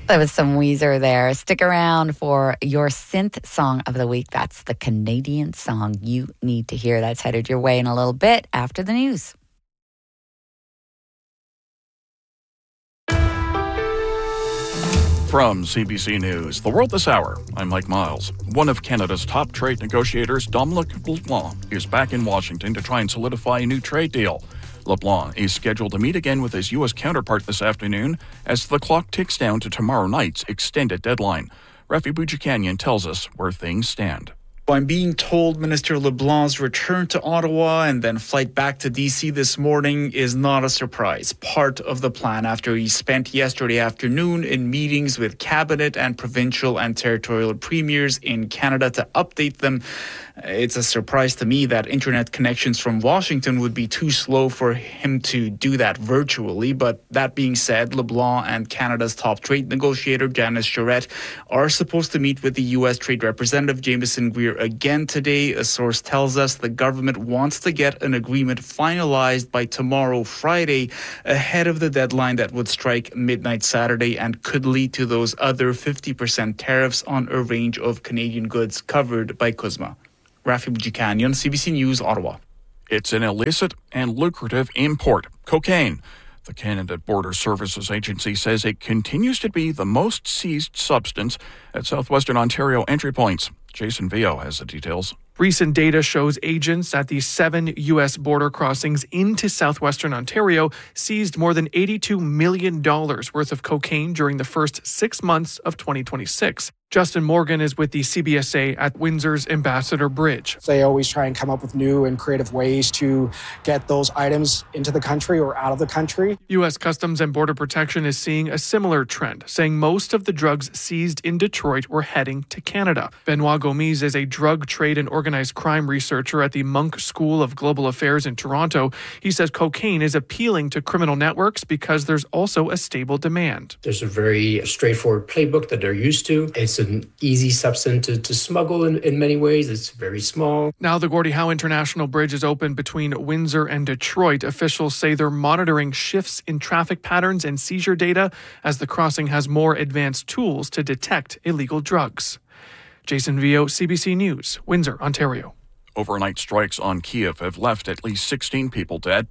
That was some Weezer there. Stick around for your synth song of the week. That's the Canadian song you need to hear. That's headed your way in a little bit after the news. From CBC News, The World This Hour, I'm Mike Miles. One of Canada's top trade negotiators, Dominic LeBlanc, is back in Washington to try and solidify a new trade deal. LeBlanc is scheduled to meet again with his U.S. counterpart this afternoon as the clock ticks down to tomorrow night's extended deadline. Rafi Boudjikanian tells us where things stand. I'm being told Minister LeBlanc's return to Ottawa and then flight back to D.C. this morning is not a surprise. Part of the plan after he spent yesterday afternoon in meetings with cabinet and provincial and territorial premiers in Canada to update them. It's a surprise to me that internet connections from Washington would be too slow for him to do that virtually. But that being said, LeBlanc and Canada's top trade negotiator, Janice Charette, are supposed to meet with the U.S. Trade Representative Jameson Greer again today. A source tells us the government wants to get an agreement finalized by tomorrow, Friday, ahead of the deadline that would strike midnight Saturday and could lead to those other 50% tariffs on a range of Canadian goods covered by CUSMA. Rafi Boudjikanian, CBC News, Ottawa. It's an illicit and lucrative import, cocaine. The Canada Border Services Agency says it continues to be the most seized substance at southwestern Ontario entry points. Jason Vio has the details. Recent data shows agents at the 7 U.S. border crossings into southwestern Ontario seized more than $82 million worth of cocaine during the first 6 months of 2026. Justin Morgan is with the CBSA at Windsor's Ambassador Bridge. They always try and come up with new and creative ways to get those items into the country or out of the country. U.S. Customs and Border Protection is seeing a similar trend, saying most of the drugs seized in Detroit were heading to Canada. Benoit Gomis is a drug trade and organized crime researcher at the Munk School of Global Affairs in Toronto. He says cocaine is appealing to criminal networks because there's also a stable demand. There's a very straightforward playbook that they're used to. It's an easy substance to smuggle in many ways. It's very small. Now the Gordie Howe International Bridge is open between Windsor and Detroit. Officials say they're monitoring shifts in traffic patterns and seizure data as the crossing has more advanced tools to detect illegal drugs. Jason Vio, CBC News, Windsor, Ontario. Overnight strikes on Kyiv have left at least 16 people dead.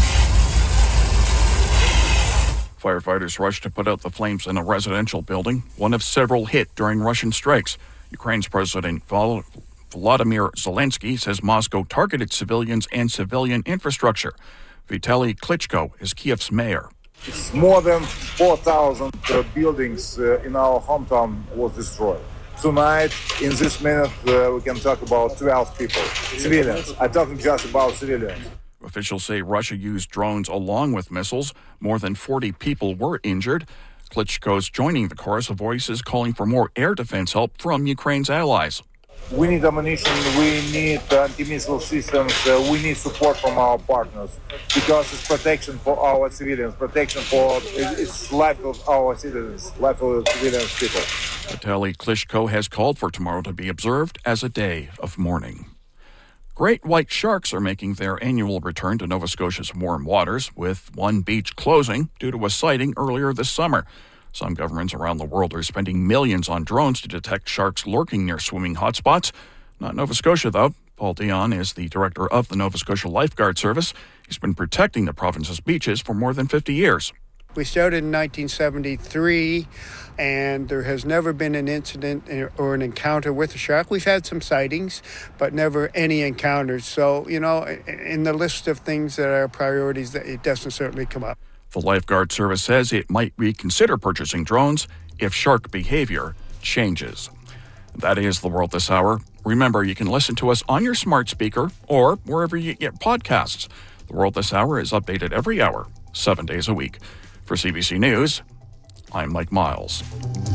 Firefighters rushed to put out the flames in a residential building, one of several hit during Russian strikes. Ukraine's President Volodymyr Zelensky says Moscow targeted civilians and civilian infrastructure. Vitaly Klitschko is Kyiv's mayor. It's more than 4,000 buildings in our hometown was destroyed. Tonight, in this minute, we can talk about 12 people, civilians. I'm talking just about civilians. Officials say Russia used drones along with missiles. More than 40 people were injured. Klitschko's joining the chorus of voices calling for more air defense help from Ukraine's allies. We need ammunition, we need anti-missile systems, we need support from our partners because it's protection for our civilians, protection for it's life of our citizens, life of civilian people. Vitaly Klitschko has called for tomorrow to be observed as a day of mourning. Great white sharks are making their annual return to Nova Scotia's warm waters, with one beach closing due to a sighting earlier this summer. Some governments around the world are spending millions on drones to detect sharks lurking near swimming hotspots. Not Nova Scotia, though. Paul Dion is the director of the Nova Scotia Lifeguard Service. He's been protecting the province's beaches for more than 50 years. We started in 1973, and there has never been an incident or an encounter with a shark. We've had some sightings, but never any encounters. So, in the list of things that are priorities, it doesn't certainly come up. The Lifeguard Service says it might reconsider purchasing drones if shark behavior changes. That is The World This Hour. Remember, you can listen to us on your smart speaker or wherever you get podcasts. The World This Hour is updated every hour, 7 days a week. For CBC News, I'm Mike Miles.